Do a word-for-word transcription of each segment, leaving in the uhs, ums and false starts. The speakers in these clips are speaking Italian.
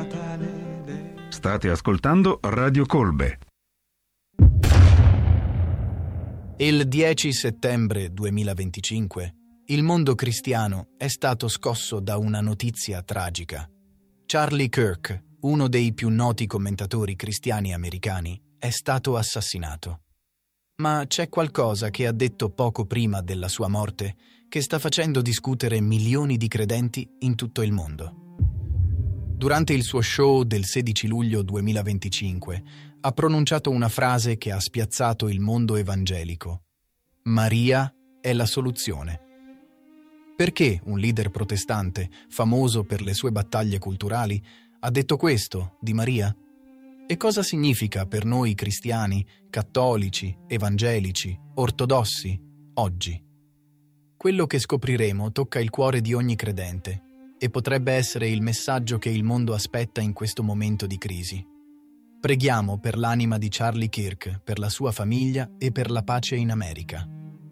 State ascoltando Radio Colbe. Il dieci settembre duemilaventicinque il mondo cristiano è stato scosso da una notizia tragica. Charlie Kirk, uno dei più noti commentatori cristiani americani, è stato assassinato. Ma c'è qualcosa che ha detto poco prima della sua morte che sta facendo discutere milioni di credenti in tutto il mondo. Durante il suo show del sedici luglio duemilaventicinque ha pronunciato una frase che ha spiazzato il mondo evangelico. Maria è la soluzione. Perché un leader protestante, famoso per le sue battaglie culturali, ha detto questo di Maria? E cosa significa per noi cristiani, cattolici, evangelici, ortodossi, oggi? Quello che scopriremo tocca il cuore di ogni credente e potrebbe essere il messaggio che il mondo aspetta in questo momento di crisi. Preghiamo per l'anima di Charlie Kirk, per la sua famiglia e per la pace in America.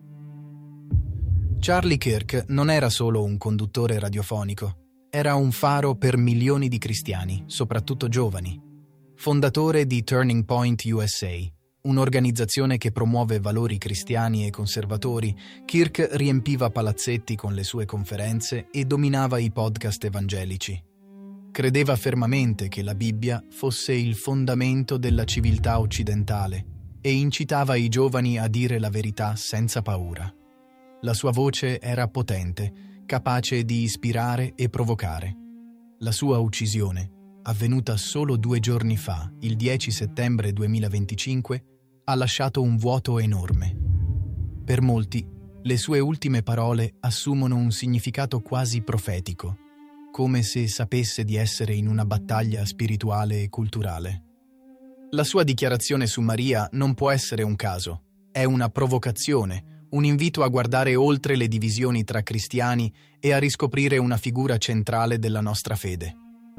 Charlie Kirk non era solo un conduttore radiofonico, era un faro per milioni di cristiani, soprattutto giovani. Fondatore di Turning Point U S A, un'organizzazione che promuove valori cristiani e conservatori, Kirk riempiva palazzetti con le sue conferenze e dominava i podcast evangelici. Credeva fermamente che la Bibbia fosse il fondamento della civiltà occidentale e incitava i giovani a dire la verità senza paura. La sua voce era potente, capace di ispirare e provocare. La sua uccisione, avvenuta solo due giorni fa, il dieci settembre duemilaventicinque, ha lasciato un vuoto enorme. Per molti, le sue ultime parole assumono un significato quasi profetico, come se sapesse di essere in una battaglia spirituale e culturale. La sua dichiarazione su Maria non può essere un caso, è una provocazione, un invito a guardare oltre le divisioni tra cristiani e a riscoprire una figura centrale della nostra fede.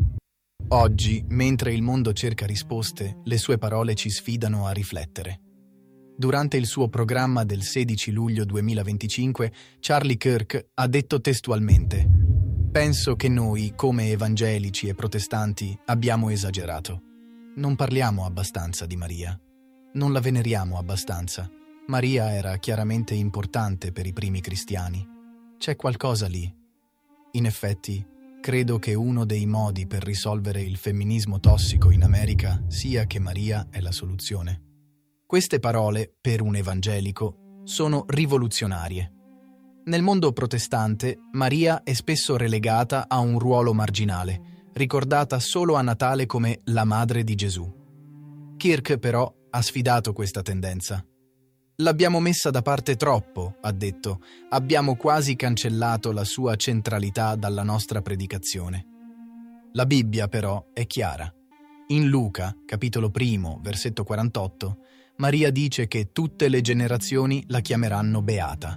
Oggi, mentre il mondo cerca risposte, le sue parole ci sfidano a riflettere. Durante il suo programma del sedici luglio duemilaventicinque, Charlie Kirk ha detto testualmente: «Penso che noi, come evangelici e protestanti, abbiamo esagerato. Non parliamo abbastanza di Maria. Non la veneriamo abbastanza. Maria era chiaramente importante per i primi cristiani. C'è qualcosa lì. In effetti, credo che uno dei modi per risolvere il femminismo tossico in America sia che Maria è la soluzione». Queste parole, per un evangelico, sono rivoluzionarie. Nel mondo protestante, Maria è spesso relegata a un ruolo marginale, ricordata solo a Natale come la madre di Gesù. Kirk, però, ha sfidato questa tendenza. «L'abbiamo messa da parte troppo», ha detto, «abbiamo quasi cancellato la sua centralità dalla nostra predicazione». La Bibbia, però, è chiara. In Luca, capitolo primo, versetto quarantotto, Maria dice che tutte le generazioni la chiameranno beata.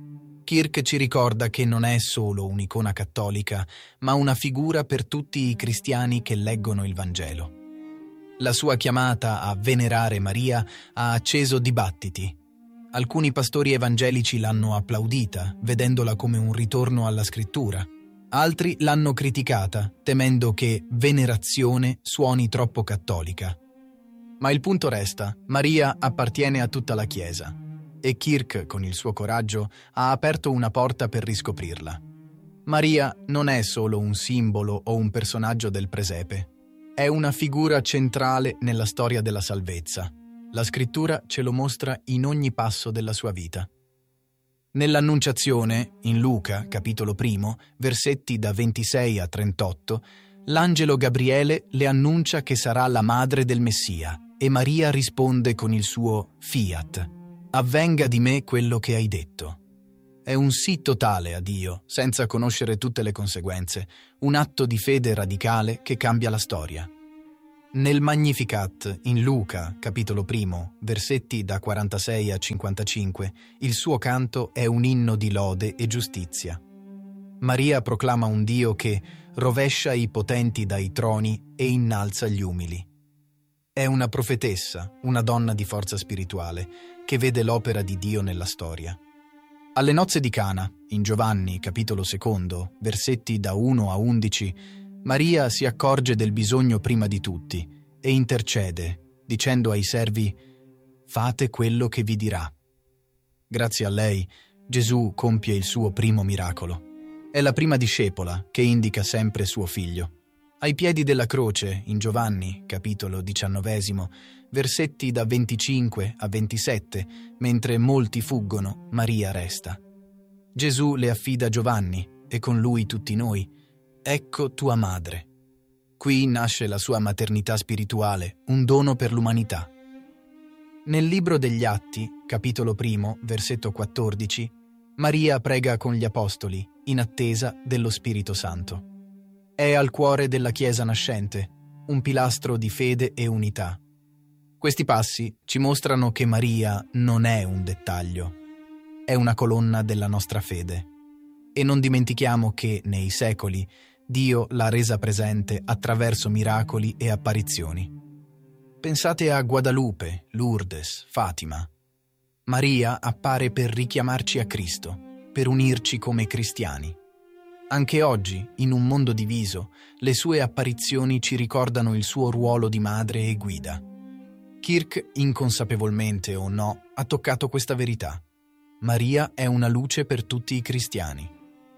Kirk ci ricorda che non è solo un'icona cattolica, ma una figura per tutti i cristiani che leggono il Vangelo. La sua chiamata a venerare Maria ha acceso dibattiti. Alcuni pastori evangelici l'hanno applaudita, vedendola come un ritorno alla scrittura. Altri l'hanno criticata, temendo che venerazione suoni troppo cattolica. Ma il punto resta, Maria appartiene a tutta la Chiesa. E Kirk, con il suo coraggio, ha aperto una porta per riscoprirla. Maria non è solo un simbolo o un personaggio del presepe. È una figura centrale nella storia della salvezza. La scrittura ce lo mostra in ogni passo della sua vita. Nell'Annunciazione, in Luca, capitolo primo, versetti da ventisei a trentotto, l'angelo Gabriele le annuncia che sarà la madre del Messia e Maria risponde con il suo fiat: «Avvenga di me quello che hai detto». È un sì totale a Dio, senza conoscere tutte le conseguenze, un atto di fede radicale che cambia la storia. Nel Magnificat, in Luca, capitolo primo, versetti da quarantasei a cinquantacinque, il suo canto è un inno di lode e giustizia. Maria proclama un Dio che rovescia i potenti dai troni e innalza gli umili. È una profetessa, una donna di forza spirituale, che vede l'opera di Dio nella storia. Alle nozze di Cana, in Giovanni, capitolo secondo, versetti da uno a undici, Maria si accorge del bisogno prima di tutti e intercede, dicendo ai servi: «Fate quello che vi dirà». Grazie a lei, Gesù compie il suo primo miracolo. È la prima discepola che indica sempre suo figlio. Ai piedi della croce, in Giovanni, capitolo diciannovesimo, versetti da venticinque a ventisette, mentre molti fuggono, Maria resta. Gesù le affida Giovanni e con lui tutti noi. Ecco tua madre. Qui nasce la sua maternità spirituale, un dono per l'umanità. Nel libro degli Atti, capitolo primo, versetto quattordici, Maria prega con gli apostoli, in attesa dello Spirito Santo. È al cuore della Chiesa nascente, un pilastro di fede e unità. Questi passi ci mostrano che Maria non è un dettaglio, è una colonna della nostra fede. E non dimentichiamo che, nei secoli, Dio l'ha resa presente attraverso miracoli e apparizioni. Pensate a Guadalupe, Lourdes, Fatima. Maria appare per richiamarci a Cristo, per unirci come cristiani. Anche oggi, in un mondo diviso, le sue apparizioni ci ricordano il suo ruolo di madre e guida. Kirk, inconsapevolmente o no, ha toccato questa verità. Maria è una luce per tutti i cristiani.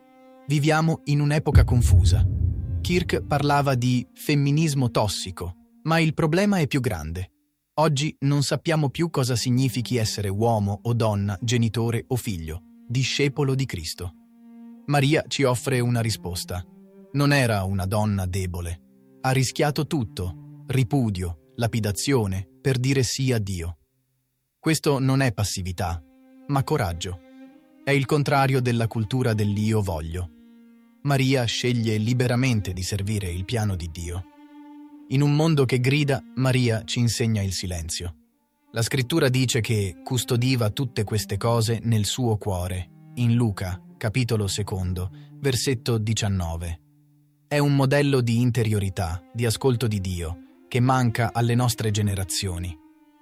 Viviamo in un'epoca confusa. Kirk parlava di femminismo tossico, ma il problema è più grande. Oggi non sappiamo più cosa significhi essere uomo o donna, genitore o figlio, discepolo di Cristo. Maria ci offre una risposta. Non era una donna debole. Ha rischiato tutto, ripudio, lapidazione, per dire sì a Dio. Questo non è passività, ma coraggio. È il contrario della cultura dell'io voglio. Maria sceglie liberamente di servire il piano di Dio. In un mondo che grida, Maria ci insegna il silenzio. La scrittura dice che custodiva tutte queste cose nel suo cuore, in Luca, capitolo secondo, versetto diciannove. È un modello di interiorità, di ascolto di Dio, che manca alle nostre generazioni.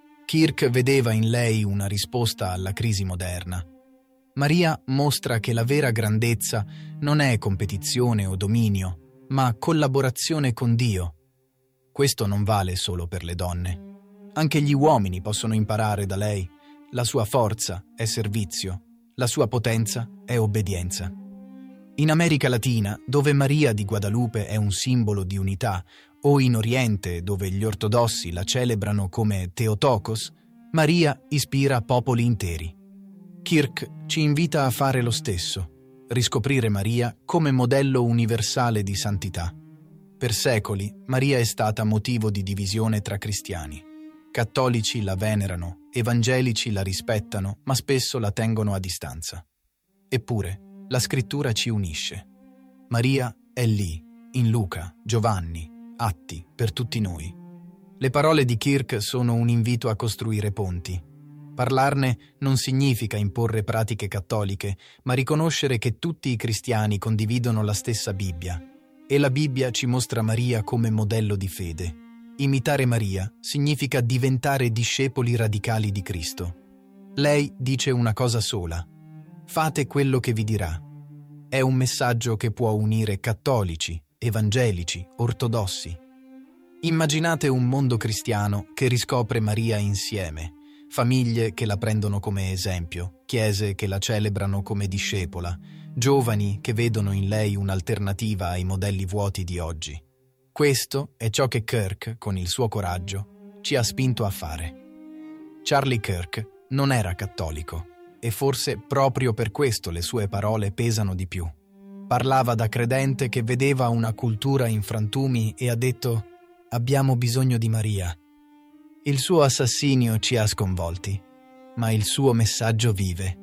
Kirk vedeva in lei una risposta alla crisi moderna. Maria mostra che la vera grandezza non è competizione o dominio, ma collaborazione con Dio. Questo non vale solo per le donne. Anche gli uomini possono imparare da lei. La sua forza è servizio. La sua potenza è obbedienza. In America Latina, dove Maria di Guadalupe è un simbolo di unità, o in Oriente, dove gli ortodossi la celebrano come Theotokos, Maria ispira popoli interi. Kirk ci invita a fare lo stesso, riscoprire Maria come modello universale di santità. Per secoli, Maria è stata motivo di divisione tra cristiani. Cattolici la venerano, evangelici la rispettano, ma spesso la tengono a distanza. Eppure, la scrittura ci unisce. Maria è lì, in Luca, Giovanni, Atti, per tutti noi. Le parole di Kirk sono un invito a costruire ponti. Parlarne non significa imporre pratiche cattoliche, ma riconoscere che tutti i cristiani condividono la stessa Bibbia. E la Bibbia ci mostra Maria come modello di fede. Imitare Maria significa diventare discepoli radicali di Cristo. Lei dice una cosa sola: fate quello che vi dirà. È un messaggio che può unire cattolici, evangelici, ortodossi. Immaginate un mondo cristiano che riscopre Maria insieme, famiglie che la prendono come esempio, chiese che la celebrano come discepola, giovani che vedono in lei un'alternativa ai modelli vuoti di oggi. Questo è ciò che Kirk, con il suo coraggio, ci ha spinto a fare. Charlie Kirk non era cattolico e forse proprio per questo le sue parole pesano di più. Parlava da credente che vedeva una cultura in frantumi e ha detto: «Abbiamo bisogno di Maria». Il suo assassinio ci ha sconvolti, ma il suo messaggio vive.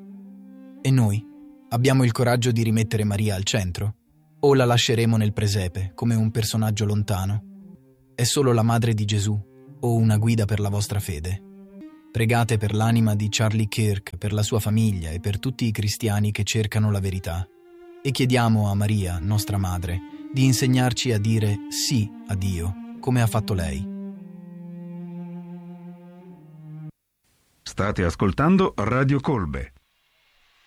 E noi? Abbiamo il coraggio di rimettere Maria al centro? O la lasceremo nel presepe, come un personaggio lontano? È solo la madre di Gesù o una guida per la vostra fede? Pregate per l'anima di Charlie Kirk, per la sua famiglia e per tutti i cristiani che cercano la verità. E chiediamo a Maria, nostra madre, di insegnarci a dire sì a Dio, come ha fatto lei. State ascoltando Radio Colbe.